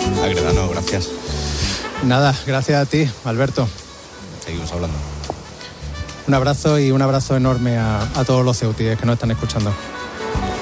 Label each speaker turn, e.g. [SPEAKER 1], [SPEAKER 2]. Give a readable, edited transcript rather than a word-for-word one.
[SPEAKER 1] Agredano, gracias.
[SPEAKER 2] Nada, gracias a ti, Alberto.
[SPEAKER 1] Seguimos hablando.
[SPEAKER 2] Un abrazo y un abrazo enorme a todos los ceutíes que nos están escuchando.